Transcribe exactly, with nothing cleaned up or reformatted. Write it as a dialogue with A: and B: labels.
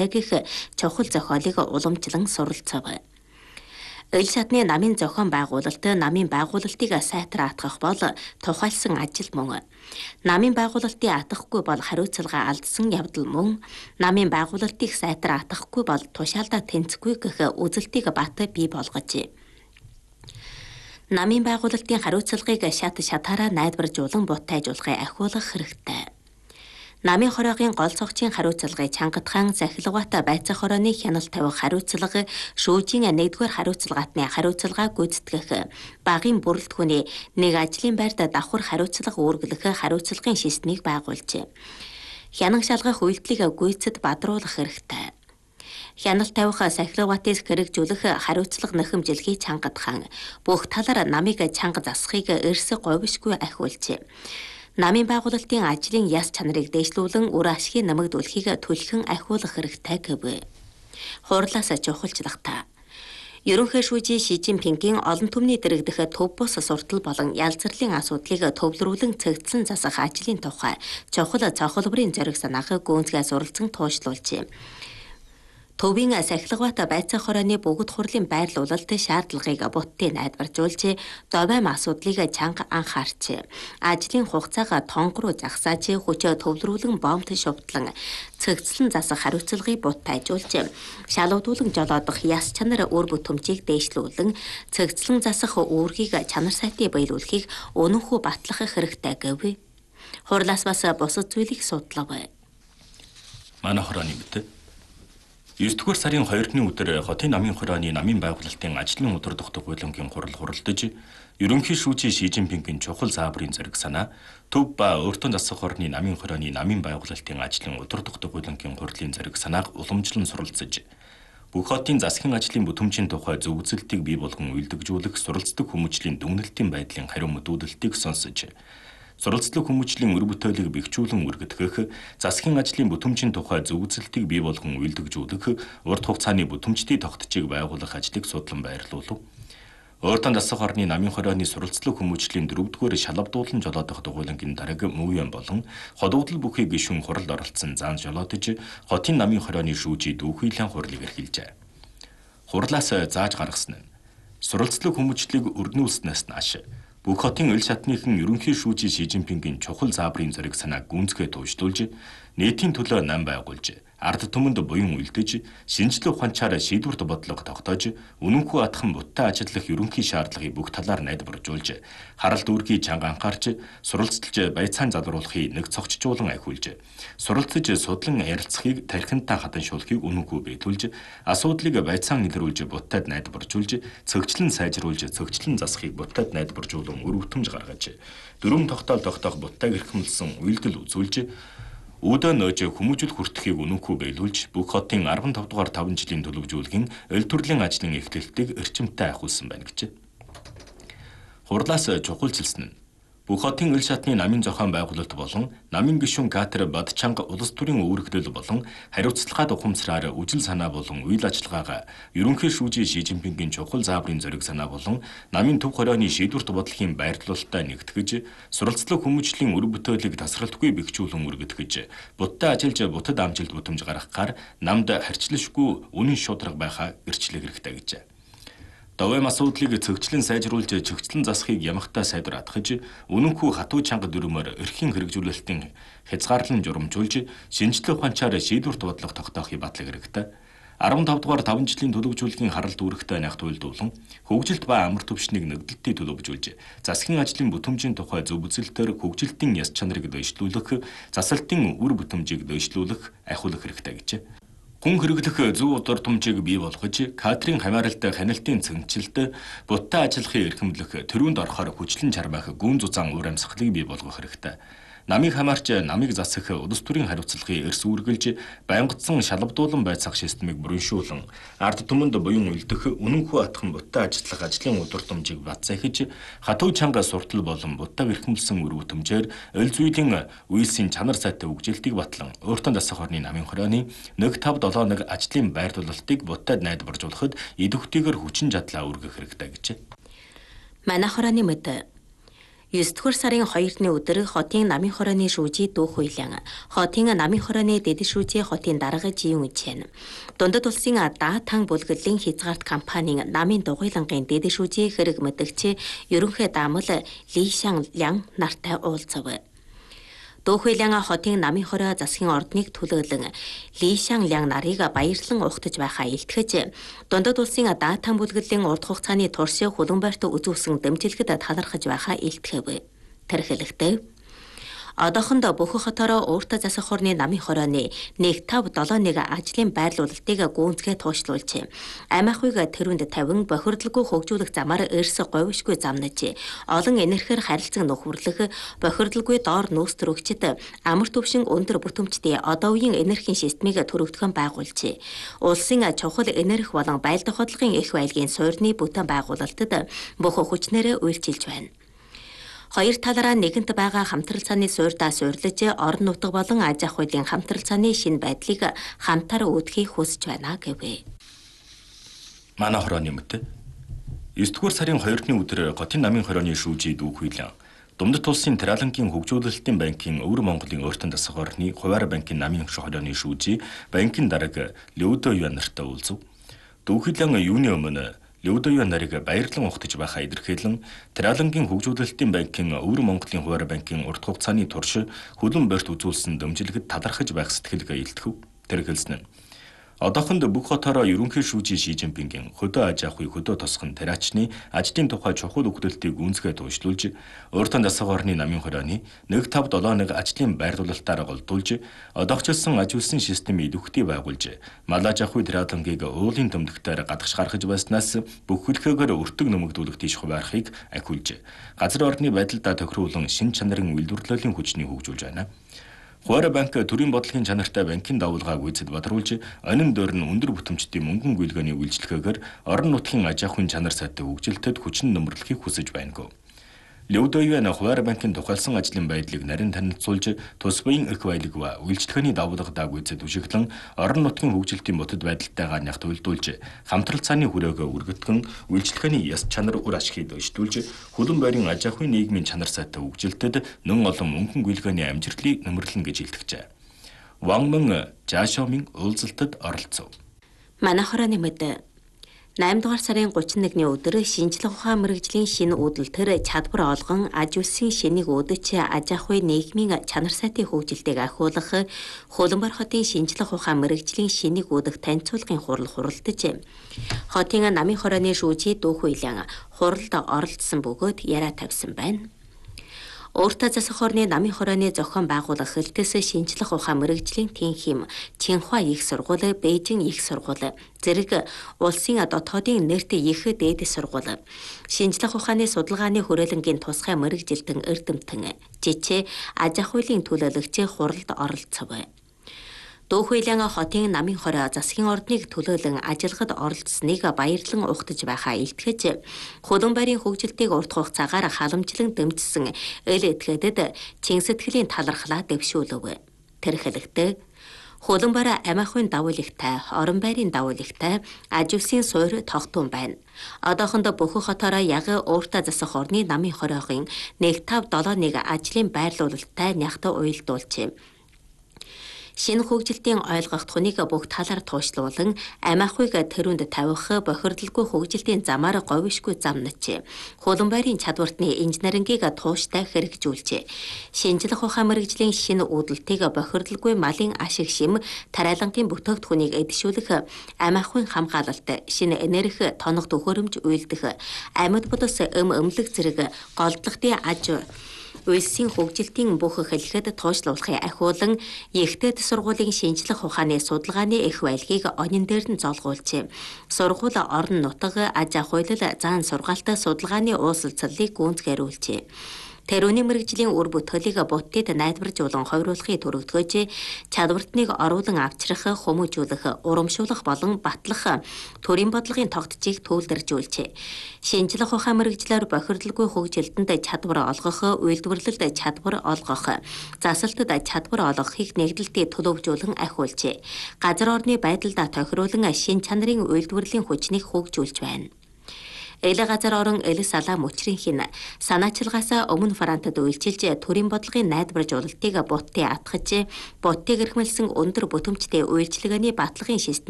A: хэрэгтэй гэх чухал зохиолыг уламжлан суралцав. Ил шатны намын зохион байгуулалт намын байгуулалтыг сайтраатгах бол тухайлсан ажил мөн. Намын байгуулалтыг атгахгүй бол хариуцлага алдсан явдал мөн. Намын байгуулалтыг сайтраатгахгүй бол тушаалдаа тэнцэхгүй гэх үзэлтийг бат бий болгож. Намын байгуулалтын хариуцлагыг шат шатаараа найдваржуулан бутайжуулахыг ахиулах хэрэгтэй. Намын хороогийн гол цогцын хариуцлагыг чангатхан захилгаатай байцаах хорооны хяналт тавих хариуцлага, шүүжийн нэгдүгээр хариуцлагаатны хариуцлага гүйцэтгэх, багийн бүрэлдэхүүний нэг ажлын байрт давхар хариуцлага үүргэлэх хариуцлагын системийг байгуулж, хянан шалгах үйлдэлийг гүйцэд бадруулах хэрэгтэй. Хяналт тавих сахилгатыг хэрэгжүүлэх хариуцлага нөхөмжлөхийг чангатхан бүх талаар намыг чанга засахыг эрс говьшгүй ахиулж, намын байгуулалтын ажлын яс чанарыг дэвшлүүлэн үр ашгийг нэмэгдүүлэхийг түлхэн ахиулах хэрэгтэй гэв. Хурлаас чухалчлахтаа Ерөнхий шүүжийн Ши Жинпингийн олон түмний дэрэгдэх төв бус суртал болон ялцрлын асуудлыг төвлөрүүлэн цэгцлэн засах ажлын тухай чухал цохилбарын зориг санааг гүнзгий суралцсан туушлуулж, төвийн сахилгаатай байцаах хорооны бүгд хурлын байрлуулалт шаардлагыг буттай найдваржуулж, довайм асуудлыг чанга анхаарч, ажлын хугацааг тонгоруу загсааж, хүчээ төвлөрүүлэн бомт шувтлан цэгцлэн засах хариуцлагыг бутайжуулж, шалгуудуулан жолоодох яс чанар үр бүтэмжийг дээшлүүлэн цэгцлэн засах үүргийг чанар сайтыг биелүүлэхийг өнөнхөө батлах хэрэгтэй гэв. Хурлаас бас бусад зүйлийг судлав.
B: Манай хорооны мэт есдүгээр сарын хоёрны өдөр хотын намын хорооны намын байгуулалтын ажлын өдөр дутдаг хуулингийн хурал хуралдаж, ерөнхий шүүжийн Ши Жинпингийн чухал зааврын зориг санаа, төв ба өөртөө засах орны намын хорооны намын байгуулалтын ажлын өдөр дутдаг хуулингийн хурлын зориг санааг уламжлан суралцаж, бүх хотын засгийн ажлын бүтэмжийн тухай зөв үзэлтийг бий болгон үйлдвэрлэж, суралцдаг хүмүүжлийн дүгнэлтийн байдлын хариу мэдүүлэлтийг сонсож, суралцлаг хүмүүжлийн өр бүтээлийг бэхжүүлэн үргэлтгэх, засгийн ажлын бүтэмжийн тухай зөв үзэлтийг бий болгон үйлдвэрлэх, урт хугацааны бүтэмжтэй тогтцыг байгуулах ажлыг судлан байрлуулав. Өөртөө засах орны намын хорооны суралцлаг хүмүүжлийн дөрөвдүгээр шалгадуулан жолоодох дугуйлангийн дарга Мөвөн болон ходогдол бүхий гишүүн хуралд оролцсон зан жолоодож, хотын намын хорооны шүүжийн дүүхийлэн хурлыг эрхэлжээ. Хурлаас зааж гаргасан нь суралцлаг хүмүүжлийг өргөнүүлснээс нааш бүх хотын ил шатныхан ерөнхий шүүжийн Ши Жинпингийн чухал зааврын зориг санааг гүнзгий төвшдүүлж, нийтийн төлөө нам байгуулж, ард түмэнд буян үлдэж, шинжлэх ухаанчаар шийдвэрт бодлого тогтоож, үнэнхүү атхан буттай ажиллах ерөнхий шаардлагыг бүх талаар найдваржуулж, харалт үүргийг чанга анхаарч, суралцж байцаан залруулахыг нэг цогцжуулан ахиулж, суралцж судлан ярилцахыг тархинтаа хатаншуулахыг үнэнхүү бэлтүүлж, асуудлыг байцаан илрүүлж буттайд найдваржуулж, цогцлон сайжруулж, цогцлон засахыг буттайд найдваржуулан үр бүтэмж гаргаж, дөрвөн тогтоол тогтоох буттайг эрхэмлсэн үйлдэл үзүүлж, Үүдэ нөөж хүмүүжил хүртэхийг үнэнхүү биелүүлж, бүх хотын арван тав дугаар таван жилийн төлөвжүүлгийн ил төрлийн ажлын эхлэлтийг эрчимтэй ахиулсан байна гэж. Хурлаас чухалчилсан нь бүх хотын ил шатны намын зохион байгуулалт болон намын гишүүн Катер Бадчанга улс төрийн үүрэгдэл болон хариуцлагад ухамсараар үжил санаа болон үйл ажиллагаагаа ерөнхий шүүжийн Ши Жинпингийн чухал зааврын зориг санаа болон намын төв хорооны шийдвэрт бодлогын байрлуулалтаа нэгтгэж, суралцлаг хүмүүжлийн үр бүтээлийг тасралтгүй бэхжүүлэн үргэтгэж, буттай ажиллаж бутад амжилт бүтэмж гаргахаар намд харьцлашгүй үнэн шударга байхаа гэрчлэх хэрэгтэй гэж. Довайм асуудлыг цэгцлэн сайжруулж, чигчлэн засахыг ямагтай сайдраатгаж, үнэнхүү хатуу чанга дүрмээр эрхийн хэрэгжүүлэлтийн хязгаарлан журамжуулж, шинжлэх ухаанчаар шийдвэрт бодлого тогтоохыг батлах хэрэгтэй. арван тав дугаар таван жилийн төлөвжүүлгийн харалт үүрэгтэй нягт уйлдуулан, хөгжилт ба амар төвшнийг нэгдэлтийг төлөвжүүлж, засгийн ажлын бүтэмжийн тухай зөв үзэлтээр хөгжилтийн яс чанарыг дэвшлүүлэх, засалтын үр бүтэмжийг дэвшлүүлэх, ахиулах хэрэгтэй гэж. Хүн хэрэглэх зөв удирдамжийг бий болгож, кадрын хамааралтай хяналтын цэнгэлт, буттай ажиллахыг эрхэмлэх, төрөнд орохоор хүчлэн чармаах гүн зузаан уур амьсгалыг бий болгох хэрэгтэй. Намыг хамаарч намыг засах улс төрийн хариуцлагыг эрс үргэлж, байнгутсан шалгадуулан байцаах системийг бүрэншүүлэн, ард түмэнд буян үлдэх, үнэнхүү атхан буттай ажиллах ажлын удирдамжийг бат захиж, хатуу чанга суртал болон буттайг эрхэмлсэн үр бүтэмжээр ил зүйлийн үйлсийн чанар сайтай үгжилтийг батлан, өөртөө засах орны намын хорооны нэг тав долоо нэг ажлын байрлуулалтыг буттайд найдваржуулахад идэвхтэйгээр хүчин чадлаа үргэх хэрэгтэй гэж.
A: Манай хорооны мэд есдүгээр сарын хоёрны өдөр хотын намын хорооны шүүжий дүүх хуйлан хотын намын хорооны дэд шүүжий хотын дарга жиюн чэн дундад улсын даатан бүлгэглэлийн хязгаарт компанийн намын дугуйлангийн дэд шүүжий хэрэг мэдгч ерөнхий даамал Ли Шан Лян нартай уулзав. Дүүхүйлэн хотын намын хороо засгийн ордныг төлөөлөн Ли Шан Лян нарыг баярлан ухтаж байхаа илтгэж дундад улсын даатан бүлгэглэлийн урт хугацааны туршийн хөлбөмбөөрт үзүүлсэн дэмжлэгт талархаж байхаа илтгэв. Тэрхэлэгтэй одоохондоо бүх хотороо өөртөө засах хорны намын хорооны нэг тав долоо нэг ажлын байрлуулалтыг гүнзгээ туушлуулж амиахыг тэрүүнд тавин бохирдлгүй хөгжүүлэх замаар эрс говьшгүй замнаж олон энергээр харилцан нөхөрлөх бохирдлгүй доор нөөцтөр өгчд амар төвшин өндөр бүтэмжтэй одоо үеийн энергийн системийг төрөгдөхөн байгуулж улсын чухал энерги болон байлдах хотлогын их байлгийн суурьны бүтээн байгуулалтад бүх хүчнээрээ үйлчилж байна. Хоёр талаараа нэгэнт байгаа хамтрал цааны суурьдаа суйрлаж орон нутаг болон аж ахуй хуулийн хамтрал цааны шинэ байдлыг хамтаар үүдхийг хүсэж байна гэвэ.
B: Манай хорооны мөт есдүгээр сарын хоёрны өдөр Хотын намын хорооны шүүжий дүүх хуйлан Думдат улсын Тэралангийн хөгжүүлэлтийн банкын Өвөр Монголын өөртөн засах орны Хуваар банкын намын хорооны шүүжий банкын дарга Лёдо Юан нартай уулзав. Дүүх хуйлан юуны өмнө Лёдо Юан нарыг баярлан ухтаж байхаа илэрхийлэн Тэралангийн хөгжүүлэлтийн банкын Өвөр Монголын Хуваар банкын урт хугацааны турш хөлбөмбөөрт үзүүлсэн дэмжлэгт талархаж байх сэтгэлгээ илтгэв. Тэр хэлсэн нь одоохонд бүх хотороо ерөнхий шүүжий Ши Жинпингийн хөдөө аж ахуй хөдөө тосгон тариачны ажлын тухай чухал өгдөлтийг гүнзгий туушруулж өөртөө засах орны намын хорооны нэг тав долоо нэг ажлын байрлуулалтаар голдуулж одоогчлсон аж үйлсэн систем идэвхтэй байгуулж мал аж ахуй Тэралангийг уулын төмдөгтөөр гадагш гаргаж байснаас бүх хөлхөөгөр өртөг нэмэгдүүлэх тийш хуваарахыг ахиулж газар орны байдалдаа тохируулан шин чанарын үйлдвэрлэлийн хүчний хөгжүүлж байна. Хуваар банк төрийн бодлогын чанартай банкын давуулгааг үйцэд бодруулж, онин дөр нь өндөр бүтэмжтэй мөнгөн гүйлгээний үйлчлэгээр орон нутгийн аж ахуйн чанар сайтай хөгжилтэд хүчин нөмрлөхийг хүсэж байна гоо. Лёдо Юан Хуваар банкын тухайлсан ажлын байдлыг нарийн танилцуулж, тус буян их баялаг ба үйлчлэгээний давуулгааг үйцэд үшиглэн орон нутгийн хөгжилтийн ботод байдалтайгаар нягт уйлдуулж, хамтрал цааны хүрээгөө үргэтгэн үйлчлэгээний яс чанар үр ашгийг дэвшүүлж, хөлөн байрын аж ахуйн нийгмийн чанар сайтай хөгжилтэд нэн олон мөнгөн гүйлгээний амжилтлыг нэмэрлэн гэж илтгэжээ. Ван Мэн Жашомын уулзалтад оролцов.
A: Манай хорооны мэд наймд дугаар сарын гучин нэгний өдөр шинжлэх ухаан мэрэгжлийн шинэ үүдэл төр чадвар олгон аж үйлсийн шинийг үүдэж аж ахуй нийгмийн чанар сайтын хөгжилтийг ахиулах Хөлбөмбөр хотын шинжлэх ухаан мэрэгжлийн шинийг үүдэх танилцуулгын хурал хуралдаж хотын намын хорооны шүүжий дүүх хуйлан хуралд оролцсон бөгөөд яриа тавьсан байна. Өөртөө засах орны намын хорооны зохион байгуулах хэлтэс шинжлэх ухаан мэрэгжлийн тэнхим Чинхуа их сургууль, Бээжин их сургууль, зэрэг улсын дотоодын нэрт их дээд сургууль, шинжлэх ухааны судалгааны хүрээлэнгийн тусгай мэрэгжилтэн эрдэмтэн, жижиг аж ахуйн төлөөлөгч хуралд оролцов. Дүүх хуйлан хотын намын хороо засгийн ордныг төлөөлөн ажиллагад оролцсныг баярлан ухтаж байхаа илтгэж, хөлбөмбөрийн хөгжилтийг урт хугацаагаар халамжлан дэмжсэн эл этгээдэд чин сэтгэлийн талархлаа дэвшүүлв. Тэрхэлэгтэй хөлбөмбөр амиахуйн давуулагтай, орон байрын давуулагтай аж үйлсийн суурь тогтун байна. Одоохондоо бүх хотороо яг өөртөө засах орны намын хороогийн нэг тав долоо нэг ажлын байрлуулалттай нягт уйлдуулж шинэ хөгжилтийн ойлгох тунийг бүх талаар туушлуулан амиахуйг тэрүүнд тавих бохирдлгүй хөгжилтийн замаар говьшгүй замнаж хөлбөмбөрийн чадвартны инженерингийг тууштай хэрэгжүүлж шинжлэх ухаан мэрэгжлийн шинэ үүдэлтийг бохирдлгүй малын ашиг шим тариалангийн бүтээгдэхүүнийг эдшүүлэх амиахуйн хамгаалалт шинэ энерги тоног төхөөрөмж үйлдэх амьд бодос өм өмлөг зэрэг голдлогын аж үйлсийн хөгжилтийн бүх хэлхэд туушлуулахыг ахиулан Ехтэд сургуулийн шинжлэх ухааны судалгааны их байлгийг онин дээр нь золгуулж, сургууль орон нутаг аж ахуйлал заан сургаалт судалгааны уулзалтыг гүйцэтгүүлж, тэрүүний мэрэгжлийн үр бүтээлийг буддид найдваржуулан хойруулахыг төрөгдгөөж, чадвартныг оруулан авчрах, хүмүүжүүлэх, урамшуулах болон батлах төрийн бодлогын тогтцыг төвлөржүүлж, шинжлэх ухаан мэрэгжлээр бохирдлгүй хөгжилтөнд чадвар олгох, үйлдвэрлэлд чадвар олгох, засалтад чадвар олгохыг нэгдэлтийг төлөвлөжүүлэн ахиулж, газар орны байдалд тохируулан шин чанарын үйлдвэрлэлийн хүчнийг хөгжүүлж байна. Эл газар орон эл салаа мөчрийн хин санаачилгаасаа өмнө Франтад үйлчилж төрийн бодлогын найдваржуулалтыг Буттын атгаж Буттыг эрхмэлсэн өндөр бүтэмжтэй үйлчилгээний батлагын шист